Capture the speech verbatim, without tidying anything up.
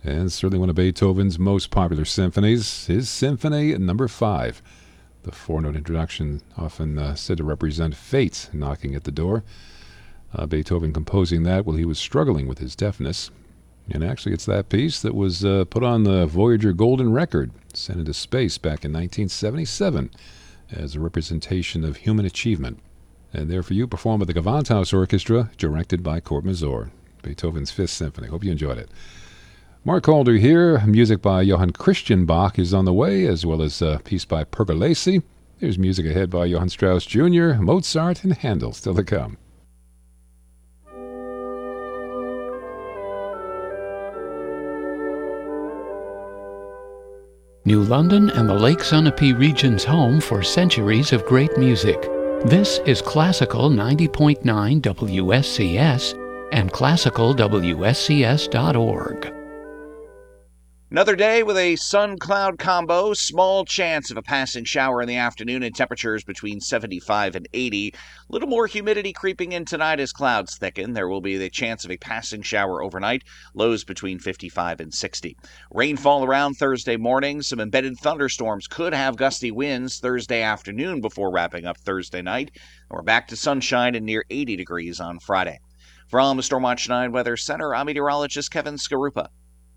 and certainly one of Beethoven's most popular symphonies, his Symphony Number Five. The four-note introduction often uh, said to represent fate knocking at the door. Uh, Beethoven composing that while he was struggling with his deafness. And actually, it's that piece that was uh, put on the Voyager Golden Record, sent into space back in nineteen seventy-seven as a representation of human achievement. And there for you, performed by the Gewandhaus Orchestra, directed by Kurt Masur. Beethoven's Fifth Symphony. Hope you enjoyed it. Mark Calder here. Music by Johann Christian Bach is on the way, as well as a piece by Pergolesi. There's music ahead by Johann Strauss Junior, Mozart, and Handel still to come. New London and the Lake Sunapee region's home for centuries of great music. This is Classical ninety point nine W S C S and classical W S C S dot org. Another day with a sun-cloud combo, small chance of a passing shower in the afternoon and temperatures between seventy-five and eighty. A little more humidity creeping in tonight as clouds thicken. There will be the chance of a passing shower overnight, lows between fifty-five and sixty. Rainfall around Thursday morning. Some embedded thunderstorms could have gusty winds Thursday afternoon before wrapping up Thursday night. We're back to sunshine and near eighty degrees on Friday. From the Stormwatch nine Weather Center, I'm meteorologist Kevin Skarupa.